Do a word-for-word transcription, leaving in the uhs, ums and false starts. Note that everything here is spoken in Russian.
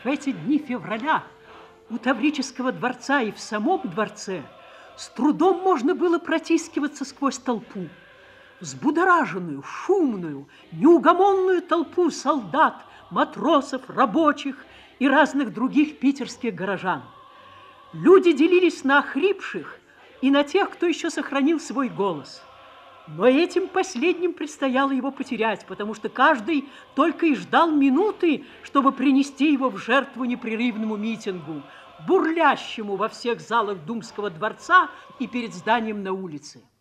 В эти дни февраля у Таврического дворца и в самом дворце с трудом можно было протискиваться сквозь толпу. Взбудораженную, шумную, неугомонную толпу солдат, матросов, рабочих и разных других питерских горожан. Люди делились на охрипших и на тех, кто еще сохранил свой голос. Но этим последним предстояло его потерять, потому что каждый только и ждал минуты, чтобы принести его в жертву непрерывному митингу, бурлящему во всех залах Думского дворца и перед зданием на улице.